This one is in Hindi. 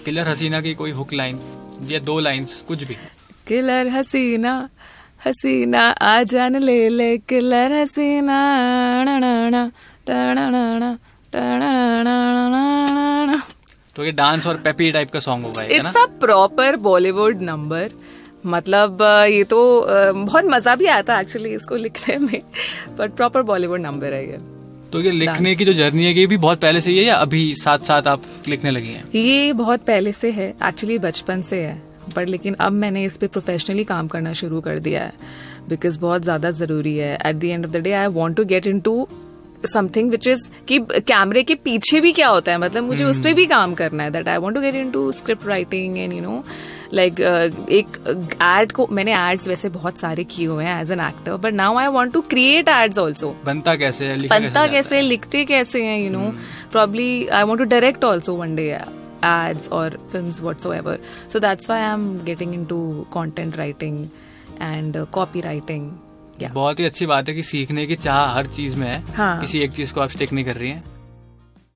किलर हसीना की कोई हुक लाइन या 2 लाइंस कुछ भी। किलर हसीना हसीना आ जान ले ले, किलर हसीना ना ना ना ना ना ना ना ना ना। तो ये डांस और पेपी टाइप का सॉन्ग होगा ये, है ना? It's a proper Bollywood number. मतलब ये तो बहुत मजा भी आता है एक्चुअली इसको लिखने में, बट प्रॉपर बॉलीवुड नंबर है ये। तो ये लिखने की जो जर्नी है ये भी बहुत पहले से ही है या अभी साथ साथ आप लिखने लगी हैं? ये बहुत पहले से है एक्चुअली, बचपन से है, पर लेकिन अब मैंने इस पे प्रोफेशनली काम करना शुरू कर दिया है बिकॉज बहुत ज्यादा जरूरी है। At the end of the day I want to get into something which is कि कैमरे के पीछे भी क्या होता है, मतलब मुझे उस पर भी काम करना है। That I want to get into script writing and you know like एक एड को मैंने एड्स वैसे बहुत सारे किए हुए हैं as an actor, but now I want to create ads also. बनता कैसे है, बनता कैसे, लिखते कैसे हैं, you know probably I want to direct also one day ads or films whatsoever. So that's why I'm getting into content writing and copywriting. Yeah. बहुत ही अच्छी बात है कि सीखने की चाह हर चीज में है। हाँ. किसी एक चीज को आप स्टिक नहीं कर रही हैं।